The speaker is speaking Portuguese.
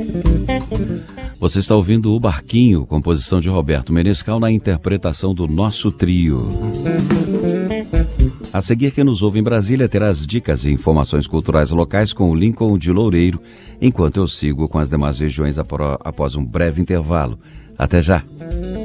Você está ouvindo O Barquinho, composição de Roberto Menescal, na interpretação do Nosso Trio. A seguir, quem nos ouve em Brasília terá as dicas e informações culturais locais com o Lincoln de Loureiro, enquanto eu sigo com as demais regiões após um breve intervalo. Até já!